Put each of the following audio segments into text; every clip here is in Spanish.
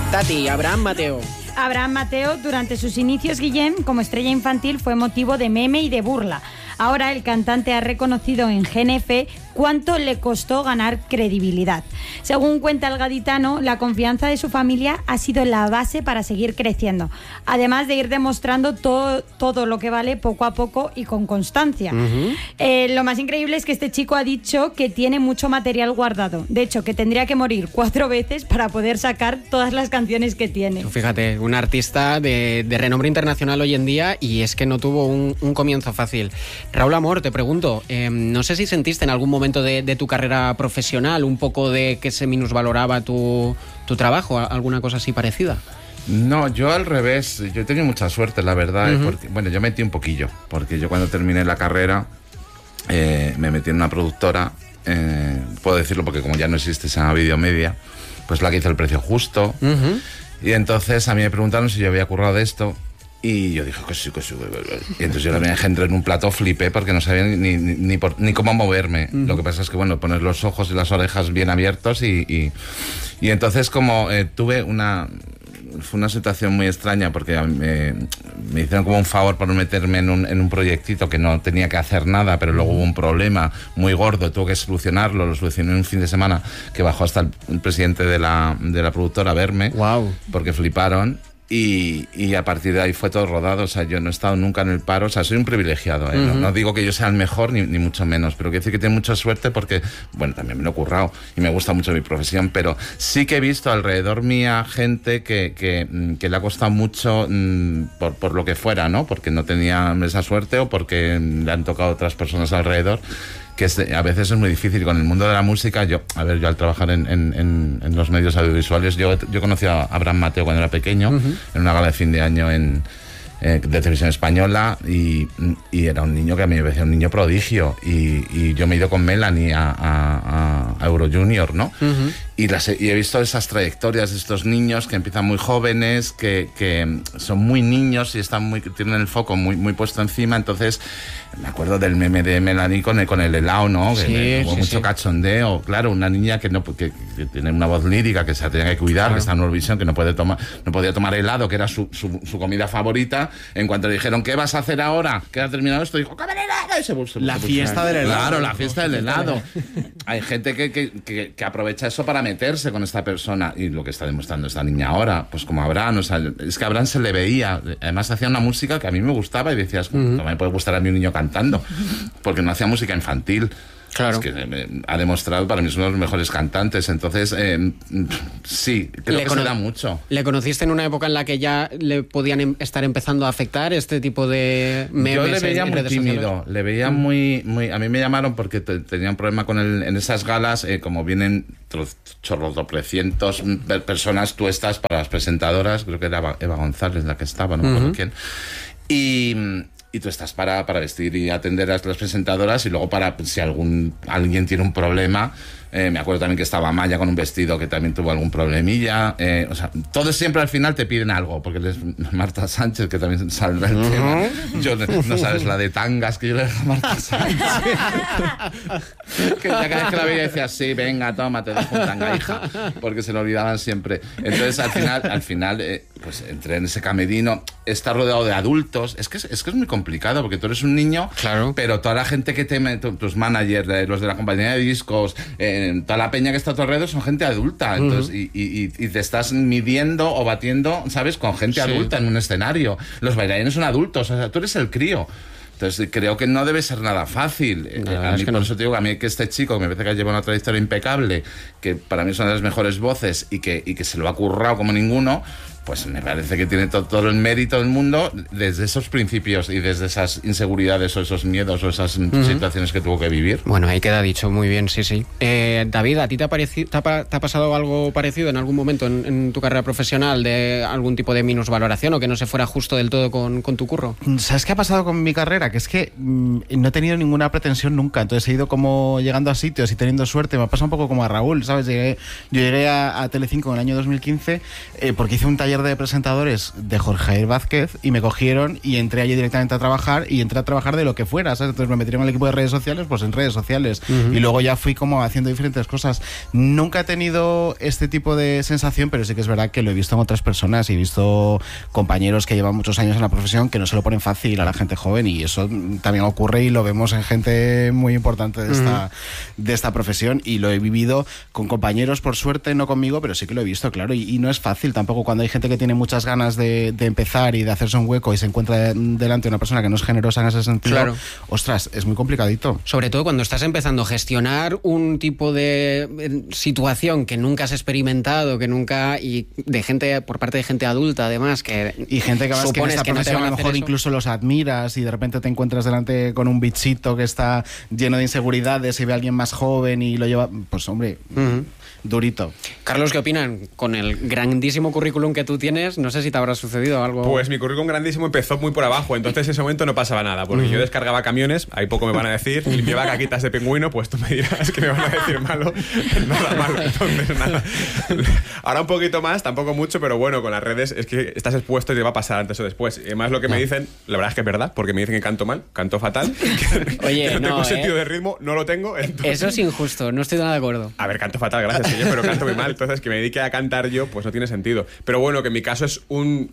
Tati, Abraham Mateo. Abraham Mateo, durante sus inicios, Guillem, como estrella infantil, fue motivo de meme y de burla. Ahora el cantante ha reconocido en GNF cuánto le costó ganar credibilidad. Según cuenta el gaditano, la confianza de su familia ha sido la base para seguir creciendo, además de ir demostrando todo lo que vale poco a poco y con constancia. Lo más increíble es que este chico ha dicho que tiene mucho material guardado. De hecho, que tendría que morir 4 veces para poder sacar todas las canciones que tiene. Fíjate, un artista de renombre internacional hoy en día, y es que no tuvo un comienzo fácil. Raúl Amor, te pregunto, no sé si sentiste en algún momento de tu carrera profesional un poco de que se minusvaloraba tu trabajo, alguna cosa así parecida. No, yo al revés, yo he tenido mucha suerte, la verdad, porque, bueno, yo metí un poquillo, porque yo cuando terminé la carrera me metí en una productora, puedo decirlo porque como ya no existe, se llama Videomedia, pues la que hizo El Precio Justo, y entonces a mí me preguntaron si yo había currado de esto, y yo dije que sí. Y entonces yo la vi entré en un plato, flipé porque no sabía ni cómo moverme. Lo que pasa es que, bueno, poner los ojos y las orejas bien abiertos y entonces como fue una situación muy extraña porque me hicieron como un favor por meterme en un proyectito que no tenía que hacer nada, pero luego hubo un problema muy gordo, tuve que solucionarlo, lo solucioné en un fin de semana que bajó hasta el presidente de la productora a verme. Wow. Porque fliparon. Y a partir de ahí fue todo rodado. O sea, yo no he estado nunca en el paro. O sea, soy un privilegiado, ¿eh? No digo que yo sea el mejor ni mucho menos, pero quiero decir que tengo mucha suerte porque, bueno, también me lo he currado y me gusta mucho mi profesión, pero sí que he visto alrededor mía gente que le ha costado mucho por lo que fuera, ¿no? Porque no tenía esa suerte o porque le han tocado otras personas alrededor, que a veces es muy difícil. Con el mundo de la música, yo al trabajar en los medios audiovisuales, yo conocí a Abraham Mateo cuando era pequeño, en una gala de fin de año de televisión española, y era un niño que a mí me parecía un niño prodigio, y yo me he ido con Melanie a Euro Junior, ¿no? Y he visto esas trayectorias de estos niños que empiezan muy jóvenes, que son muy niños y tienen el foco muy puesto encima. Entonces me acuerdo del meme de Melanie con el helado, ¿no? Que hubo mucho cachondeo. Claro, una niña que tiene una voz lírica, que se tenía que cuidar, claro, que está en Eurovisión, que no podía tomar helado, que era su comida favorita. En cuanto le dijeron, ¿qué vas a hacer ahora? ¿Qué ha terminado esto? Dijo, ¡comer helado! Y se fiesta del helado. Claro, la fiesta del helado. Hay gente que aprovecha eso para meterse con esta persona, y lo que está demostrando esta niña ahora, pues como Abraham, o sea, es que a Abraham se le veía, además hacía una música que a mí me gustaba y decías, no me puede gustar a mí un niño cantando, porque no hacía música infantil. Claro. Es que ha demostrado, para mí es uno de los mejores cantantes. Entonces, sí, creo que se da mucho. ¿Le conociste en una época en la que ya le podían estar empezando a afectar este tipo de memes? Yo le veía muy tímido, sociales? Le veía muy... A mí me llamaron porque tenía un problema con él en esas galas, como vienen chorrocientos personas, tú estás para las presentadoras, creo que era Eva González la que estaba, no me acuerdo quién, y tú estás para vestir y atender a las presentadoras, y luego para si alguien tiene un problema. Me acuerdo también que estaba Maya con un vestido que también tuvo algún problemilla. O sea, todos siempre al final te piden algo, porque Marta Sánchez, que también salva el tema. Yo no sabes la de tangas que yo le dejo a Marta Sánchez. Que ya cada vez que la veía decía, sí, venga, toma, te dejo un tanga, hija, porque se lo olvidaban siempre. Entonces al final pues entré en ese camerino, está rodeado de adultos. Es que es muy complicado, porque tú eres un niño, claro, pero toda la gente que tus managers, los de la compañía de discos, toda la peña que está a tu alrededor son gente adulta. Entonces, y te estás midiendo o batiendo, ¿sabes?, con gente adulta en un escenario. Los bailarines son adultos, o sea, tú eres el crío. Entonces creo que no debe ser nada fácil. A mí, por eso te digo que a mí que este chico, que me parece que lleva una trayectoria impecable, que para mí son de las mejores voces y que se lo ha currado como ninguno, pues me parece que tiene todo el mérito del mundo desde esos principios y desde esas inseguridades o esos miedos o esas situaciones que tuvo que vivir. Bueno, ahí queda dicho, muy bien, sí. David, ¿a ti te ha pasado algo parecido en algún momento en tu carrera profesional, de algún tipo de minusvaloración o que no se fuera justo del todo con tu curro? ¿Sabes qué ha pasado con mi carrera? Que es que no he tenido ninguna pretensión nunca, entonces he ido como llegando a sitios y teniendo suerte. Me ha pasado un poco como a Raúl, ¿sabes? Yo llegué a Telecinco en el año 2015 porque hice un taller taller de presentadores de Jorge Javier Vázquez y me cogieron y entré allí directamente a trabajar y entré a trabajar de lo que fuera, ¿sabes? Entonces me metieron al equipo de redes sociales, pues en redes sociales. Y luego ya fui como haciendo diferentes cosas. Nunca he tenido este tipo de sensación, pero sí que es verdad que lo he visto en otras personas y he visto compañeros que llevan muchos años en la profesión que no se lo ponen fácil a la gente joven, y eso también ocurre y lo vemos en gente muy importante de esta profesión, y lo he vivido con compañeros, por suerte, no conmigo, pero sí que lo he visto, claro, y no es fácil tampoco cuando hay gente que tiene muchas ganas de empezar y de hacerse un hueco y se encuentra delante de una persona que no es generosa en ese sentido. Claro. Ostras, es muy complicadito. Sobre todo cuando estás empezando a gestionar un tipo de situación que nunca has experimentado, y de gente, por parte de gente adulta además, y gente que vas que en esta profesión a lo mejor incluso los admiras y de repente te encuentras delante con un bichito que está lleno de inseguridades y ve a alguien más joven y lo lleva, pues hombre, durito. Carlos, ¿qué opinan? Con el grandísimo currículum que tú tienes, no sé si te habrá sucedido algo. Pues mi currículum grandísimo empezó muy por abajo, entonces en ese momento no pasaba nada, porque yo descargaba camiones, ahí poco me van a decir, limpiaba caquitas de pingüino, pues tú me dirás que me van a decir malo, nada malo, entonces nada. Ahora un poquito más, tampoco mucho, pero bueno, con las redes es que estás expuesto y te va a pasar antes o después. Y además lo que me dicen, la verdad es que es verdad, porque me dicen que canto mal, canto fatal, Oye, que no tengo sentido de ritmo, no lo tengo. Entonces... Eso es injusto, no estoy nada de acuerdo. A ver, canto fatal, gracias, pero canto muy mal, entonces que me dedique a cantar yo, pues no tiene sentido. Pero bueno, que en mi caso es un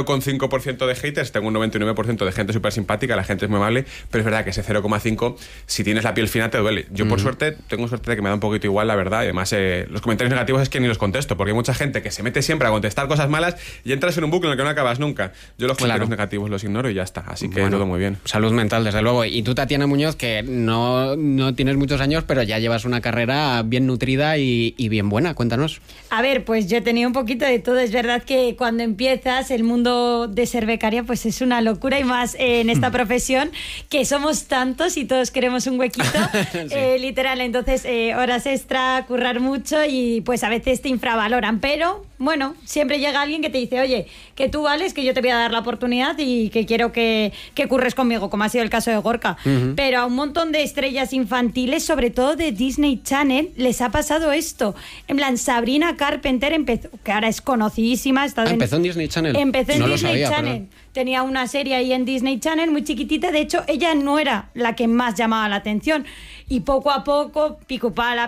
0,5% de haters, tengo un 99% de gente súper simpática, la gente es muy amable, pero es verdad que ese 0,5, si tienes la piel fina te duele. Yo por suerte, tengo suerte de que me da un poquito igual, la verdad, y además los comentarios negativos es que ni los contesto, porque hay mucha gente que se mete siempre a contestar cosas malas y entras en un bucle en el que no acabas nunca. Yo los comentarios negativos los ignoro y ya está, así que todo muy bien. Salud mental, desde luego. Y tú, Tatiana Muñoz, que no tienes muchos años, pero ya llevas una carrera bien nutrida y bien buena, cuéntanos. A ver, pues yo he tenido un poquito de todo. Es verdad que cuando empiezas el mundo de ser becaria pues es una locura, y más en esta profesión que somos tantos y todos queremos un huequito, sí. Literal. Entonces horas extra, currar mucho y pues a veces te infravaloran, pero bueno, siempre llega alguien que te dice, oye, que tú vales, que yo te voy a dar la oportunidad y que quiero que curres conmigo, como ha sido el caso de Gorka. Pero a un montón de estrellas infantiles, sobre todo de Disney Channel, les ha pasado esto. En plan, Sabrina Carpenter empezó, que ahora es conocidísima. ¿Empezó en Disney Channel? Empezó en no Disney lo sabía, Channel. Perdón. Tenía una serie ahí en Disney Channel muy chiquitita. De hecho, ella no era la que más llamaba la atención. Y poco a poco, pico pala,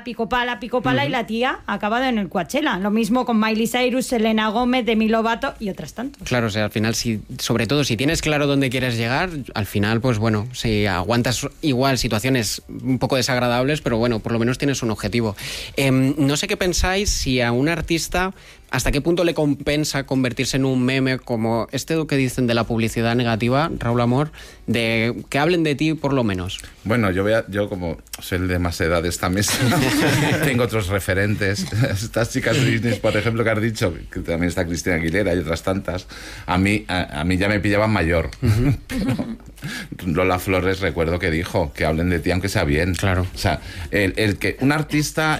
y la tía ha acabado en el Coachella. Lo mismo con Miley Cyrus, Selena Gómez, Demi Lovato y otras tantas. Claro, o sea, al final, sobre todo si tienes claro dónde quieres llegar, al final, pues bueno, si aguantas igual situaciones un poco desagradables, pero bueno, por lo menos tienes un objetivo. No sé qué pensáis si a un artista... ¿Hasta qué punto le compensa convertirse en un meme como este que dicen de la publicidad negativa, Raúl Amor, de que hablen de ti por lo menos? Bueno, yo como soy el de más edad de esta mesa, tengo otros referentes. Estas chicas de Disney, por ejemplo, que has dicho, que también está Cristina Aguilera y otras tantas, a mí ya me pillaban mayor. Pero Lola Flores recuerdo que dijo que hablen de ti aunque sea bien. Claro. O sea, el que un artista,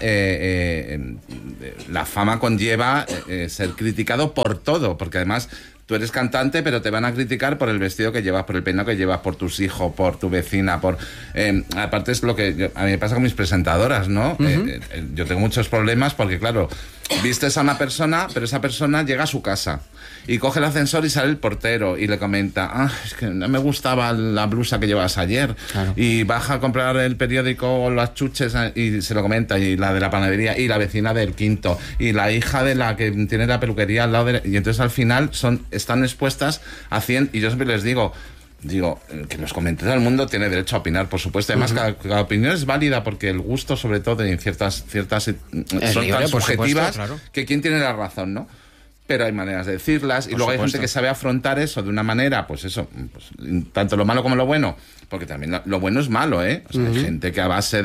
la fama conlleva ser criticado por todo, porque además tú eres cantante, pero te van a criticar por el vestido que llevas, por el peinado que llevas, por tus hijos, por tu vecina, aparte es lo que a mí me pasa con mis presentadoras, ¿no? Yo tengo muchos problemas porque, claro, vistes a una persona, pero esa persona llega a su casa y coge el ascensor y sale el portero y le comenta, es que no me gustaba la blusa que llevas ayer. Claro. Y baja a comprar el periódico o las chuches y se lo comenta, y la de la panadería y la vecina del quinto y la hija de la que tiene la peluquería al lado y entonces al final están expuestas a 100, y yo siempre les digo, que los comente todo el mundo, tiene derecho a opinar, por supuesto. Además, cada opinión es válida, porque el gusto, sobre todo, en ciertas son tan subjetivas, claro, que quién tiene la razón, ¿no? Pero hay maneras de decirlas, y luego hay gente que sabe afrontar eso de una manera, pues eso, pues, tanto lo malo como lo bueno, porque también lo bueno es malo, ¿eh? O sea, hay gente que a base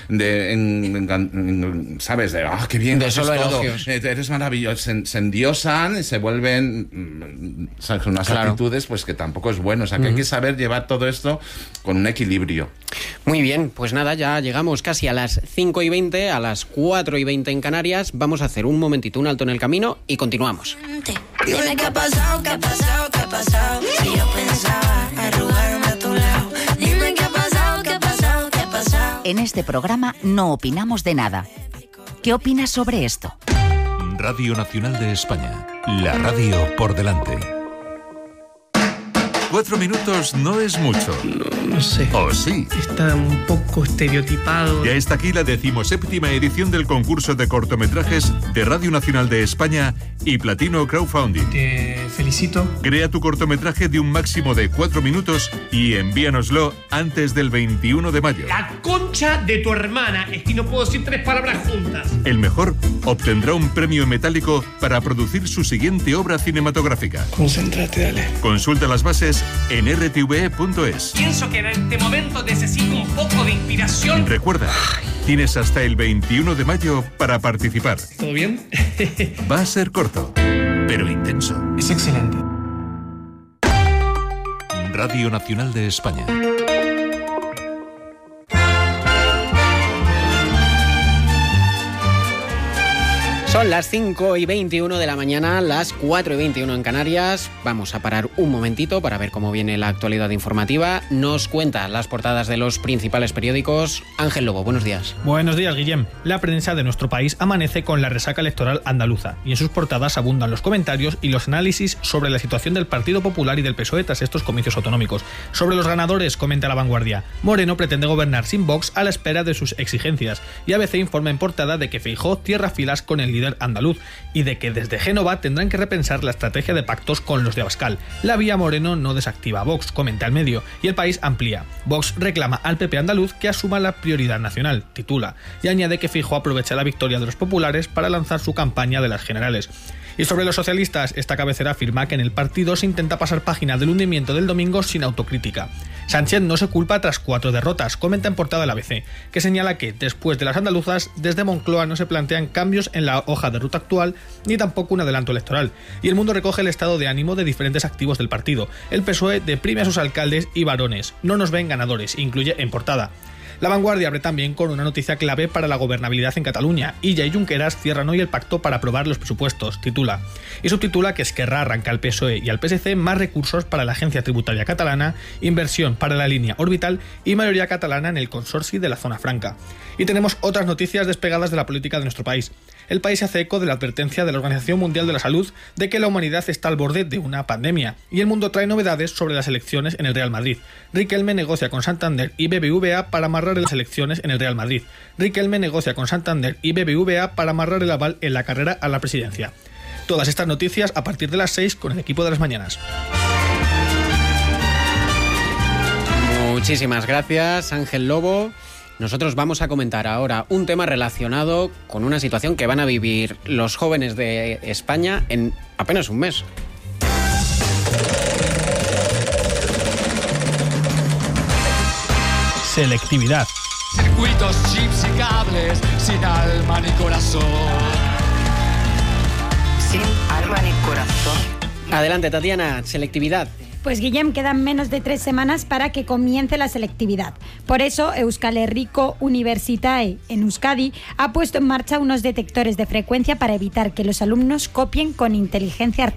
¿sabes? De, qué bien, de solo todo, elogios. Eres maravilloso, se endiosan y se vuelven, ¿sabes? Unas actitudes, pues que tampoco es bueno. O sea, que hay que saber llevar todo esto con un equilibrio. Muy bien, pues nada, ya llegamos casi a las 5:20, a las 4:20 en Canarias. Vamos a hacer un momentito, un alto en el camino y continuamos. Dime qué ha pasado, qué ha pasado, qué ha pasado. Si yo pensaba arrugarme a tu lado. Dime qué ha pasado, qué ha pasado, qué ha pasado. En este programa no opinamos de nada. ¿Qué opinas sobre esto? Radio Nacional de España. La radio por delante. 4 minutos no es mucho. No sé. ¿O sí? Está un poco estereotipado. Ya está aquí la 17ª edición del concurso de cortometrajes de Radio Nacional de España y Platino Crowdfunding. Te felicito. Crea tu cortometraje de un máximo de 4 minutos y envíanoslo antes del 21 de mayo. La concha de tu hermana. Es que no puedo decir 3 palabras juntas. El mejor obtendrá un premio metálico para producir su siguiente obra cinematográfica. Concéntrate, dale. Consulta las bases en rtve.es. Pienso que en este momento necesito un poco de inspiración. Recuerda, tienes hasta el 21 de mayo para participar. ¿Todo bien? Va a ser corto, pero intenso. Es excelente. Radio Nacional de España. Son las 5:21 de la mañana, las 4:21 en Canarias. Vamos a parar un momentito para ver cómo viene la actualidad informativa. Nos cuenta las portadas de los principales periódicos. Ángel Lobo, buenos días. Buenos días, Guillem. La prensa de nuestro país amanece con la resaca electoral andaluza y en sus portadas abundan los comentarios y los análisis sobre la situación del Partido Popular y del PSOE tras estos comicios autonómicos. Sobre los ganadores, comenta La Vanguardia. Moreno pretende gobernar sin Vox a la espera de sus exigencias y ABC informa en portada de que Feijóo cierra filas con el líder andaluz y de que desde Génova tendrán que repensar la estrategia de pactos con los de Abascal. La vía Moreno no desactiva a Vox, comenta El Medio, y El País amplía. Vox reclama al PP andaluz que asuma la prioridad nacional, titula, y añade que Feijóo aprovecha la victoria de los populares para lanzar su campaña de las generales. Y sobre los socialistas, esta cabecera afirma que en el partido se intenta pasar página del hundimiento del domingo sin autocrítica. Sánchez no se culpa tras 4 derrotas, comenta en portada el ABC, que señala que, después de las andaluzas, desde Moncloa no se plantean cambios en la hoja de ruta actual, ni tampoco un adelanto electoral. Y El Mundo recoge el estado de ánimo de diferentes activos del partido. El PSOE deprime a sus alcaldes y varones. No nos ven ganadores, incluye en portada. La Vanguardia abre también con una noticia clave para la gobernabilidad en Cataluña. Illa y Junqueras cierran hoy el pacto para aprobar los presupuestos, titula. Y subtitula que Esquerra arranca al PSOE y al PSC más recursos para la Agencia Tributaria Catalana, inversión para la línea orbital y mayoría catalana en el consorcio de la Zona Franca. Y tenemos otras noticias despegadas de la política de nuestro país. El país hace eco de la advertencia de la Organización Mundial de la Salud de que la humanidad está al borde de una pandemia. Y El Mundo trae novedades sobre las elecciones en el Real Madrid. Riquelme negocia con Santander y BBVA para amarrar las elecciones en el Real Madrid. Riquelme negocia con Santander y BBVA para amarrar el aval en la carrera a la presidencia. Todas estas noticias a partir de las 6 con el equipo de las mañanas. Muchísimas gracias, Ángel Lobo. Nosotros vamos a comentar ahora un tema relacionado con una situación que van a vivir los jóvenes de España en apenas un mes. Selectividad. Circuitos, chips y cables, sin alma ni corazón. Sin alma ni corazón. Adelante, Tatiana, selectividad. Pues Guillem, quedan menos de 3 semanas para que comience la selectividad. Por eso, Euskal Herriko Unibertsitae en Euskadi ha puesto en marcha unos detectores de frecuencia para evitar que los alumnos copien con inteligencia artificial.